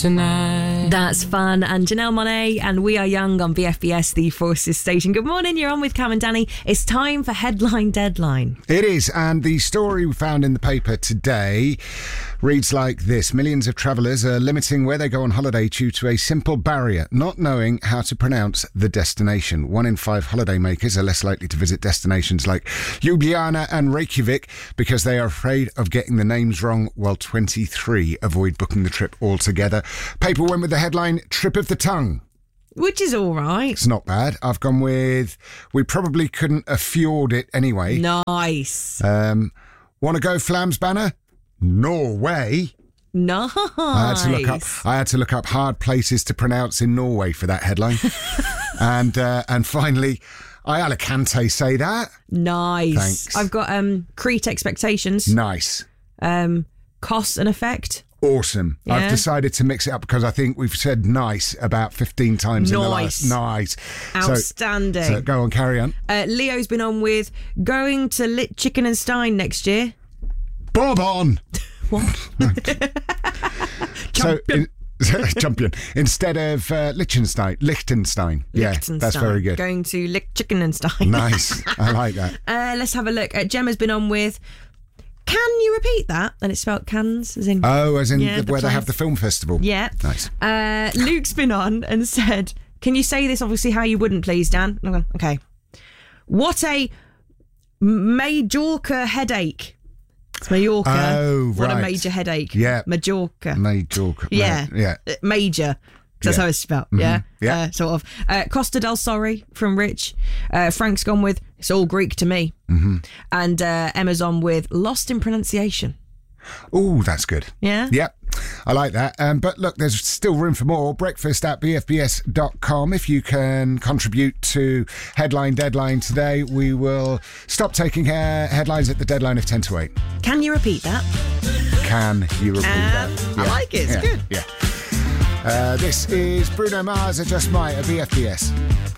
tonight. That's fun. And Janelle Monáe and We Are Young on BFBS, the Forces station. Good morning, you're on with Cam and Danny. It's time for Headline Deadline. It is, and the story we found in the paper today reads like this. Millions of travellers are limiting where they go on holiday due to a simple barrier, not knowing how to pronounce the destination. 1 in 5 holiday makers are less likely to visit destinations like Ljubljana and Reykjavik because they are afraid of getting the names wrong, while 23 avoid booking the trip altogether. Paper went with the headline, Trip of the Tongue. Which is all right. It's not bad. I've gone with, we probably couldn't afford it anyway. Nice. Want to go Flams Banner? Norway. Nice. I had to look up hard places to pronounce in Norway for that headline. and finally, I Alicante say that. Nice. Thanks. I've got Crete Expectations. Nice. Cost and Effect. Awesome. Yeah. I've decided to mix it up because I think we've said nice about 15 times in the last. Nice. Outstanding. So go on, carry on. Leo's been on with going to Lit Chicken and Stein next year. Bob on. What? Champion. Instead of Liechtenstein. Yeah, that's very good. Going to Lit Chicken and Stein. Nice. I like that. Let's have a look. Gemma's been on with, can you repeat that? And it's spelled cans, as in... Oh, as in Yeah, where they have the film festival. Yeah. Nice. Luke's been on and said, can you say this obviously how you wouldn't, please, Dan? And I'm going, okay. What a Majorca headache. It's Mallorca. Oh, right. What a major headache. Yeah. Majorca. Majorca. Yeah. Yeah. Major. That's how it's spelled. Yeah. Yeah. Sort of. Costa del Sorry from Rich. Frank's gone with, it's all Greek to me. Mm-hmm. And Emma's on with lost in pronunciation. Oh, that's good. Yeah? Yep. I like that. But look, there's still room for more. breakfast@bfbs.com. If you can contribute to Headline Deadline today, we will stop taking headlines at the deadline of 10 to 8. Can you repeat that? Can you repeat that? I like it. It's good. Yeah. This is Bruno Mars, I Just Might at BFBS.